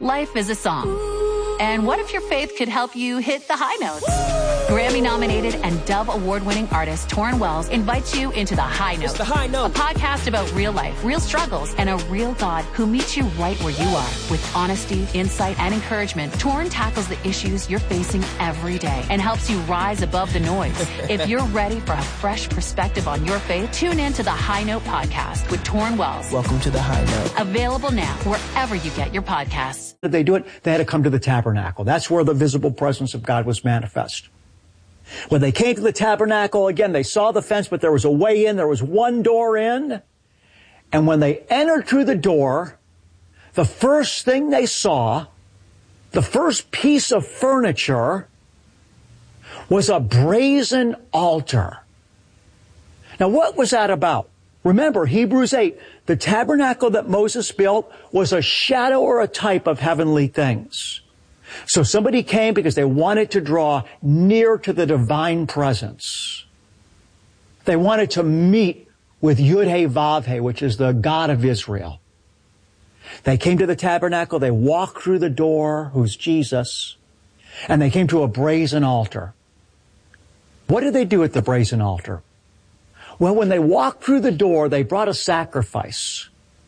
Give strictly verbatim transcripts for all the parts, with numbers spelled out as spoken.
Life is a song. And what if your faith could help you hit the high notes? Grammy-nominated and Dove Award-winning artist Torrin Wells invites you into The High Note. It's The High Note. A podcast about real life, real struggles, and a real God who meets you right where you are. With honesty, insight, and encouragement, Torrin tackles the issues you're facing every day and helps you rise above the noise. If you're ready for a fresh perspective on your faith, tune in to The High Note podcast with Torrin Wells. Welcome to The High Note. Available now wherever you get your podcasts. Did they do it? They had to come to the tabernacle. That's where the visible presence of God was manifest. When they came to the tabernacle, again, they saw the fence, but there was a way in. There was one door in. And when they entered through the door, the first thing they saw, the first piece of furniture, was a brazen altar. Now, what was that about? Remember, Hebrews eight, the tabernacle that Moses built was a shadow or a type of heavenly things. So somebody came because they wanted to draw near to the divine presence. They wanted to meet with Yud-Heh-Vav-Heh, which is the God of Israel. They came to the tabernacle, they walked through the door, who's Jesus, and they came to a brazen altar. What did they do at the brazen altar? Well, when they walked through the door, they brought a sacrifice.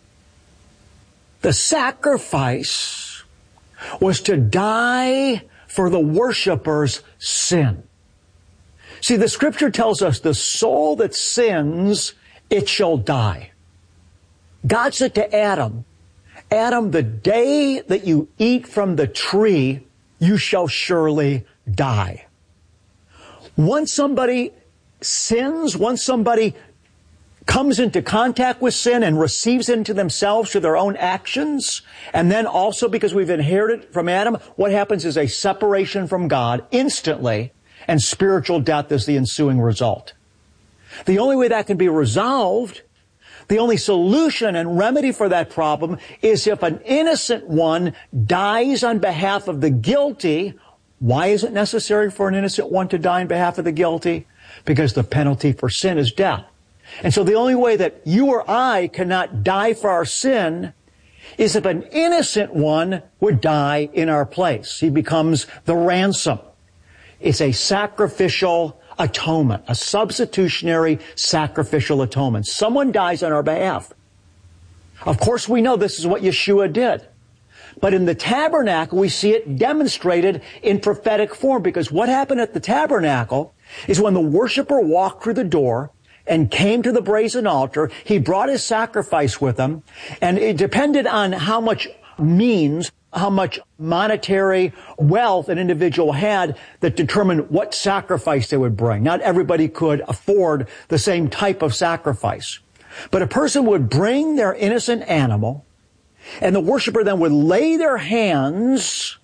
The sacrifice was to die for the worshiper's sin. See, the scripture tells us the soul that sins, it shall die. God said to Adam, Adam, the day that you eat from the tree, you shall surely die. Once somebody sins, once somebody comes into contact with sin and receives it into themselves through their own actions, and then also because we've inherited from Adam, what happens is a separation from God instantly, and spiritual death is the ensuing result. The only way that can be resolved, the only solution and remedy for that problem is if an innocent one dies on behalf of the guilty. Why is it necessary for an innocent one to die on behalf of the guilty? Because the penalty for sin is death. And so the only way that you or I cannot die for our sin is if an innocent one would die in our place. He becomes the ransom. It's a sacrificial atonement, a substitutionary sacrificial atonement. Someone dies on our behalf. Of course, we know this is what Yeshua did. But in the tabernacle, we see it demonstrated in prophetic form, because what happened at the tabernacle is when the worshiper walked through the door and came to the brazen altar, he brought his sacrifice with him, and it depended on how much means, how much monetary wealth an individual had that determined what sacrifice they would bring. Not everybody could afford the same type of sacrifice. But a person would bring their innocent animal, and the worshiper then would lay their hands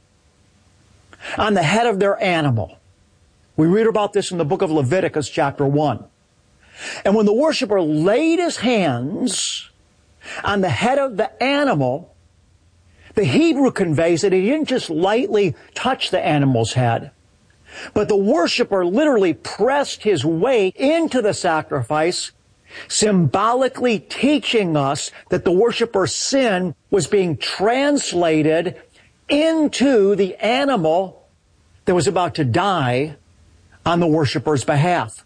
on the head of their animal. We read about this in the book of Leviticus, chapter one. And when the worshiper laid his hands on the head of the animal, the Hebrew conveys that he didn't just lightly touch the animal's head, but the worshiper literally pressed his weight into the sacrifice, symbolically teaching us that the worshiper's sin was being translated into the animal that was about to die on the worshiper's behalf.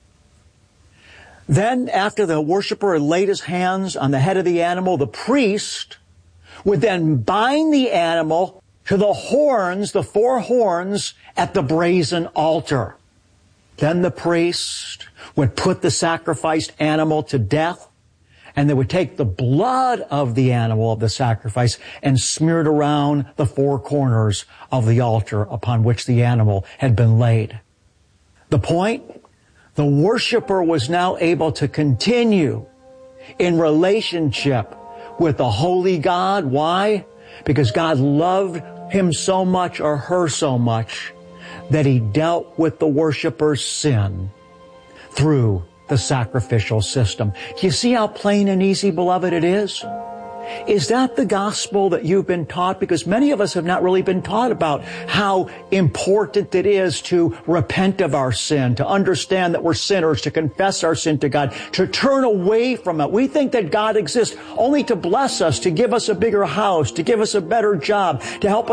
Then, after the worshiper had laid his hands on the head of the animal, the priest would then bind the animal to the horns, the four horns at the brazen altar. Then the priest would put the sacrificed animal to death, and they would take the blood of the animal of the sacrifice and smear it around the four corners of the altar upon which the animal had been laid. The point? The worshiper was now able to continue in relationship with the holy God. Why? Because God loved him so much or her so much that he dealt with the worshiper's sin through the sacrificial system. Do you see how plain and easy, beloved, it is? Is that the gospel that you've been taught? Because many of us have not really been taught about how important it is to repent of our sin, to understand that we're sinners, to confess our sin to God, to turn away from it. We think that God exists only to bless us, to give us a bigger house, to give us a better job, to help us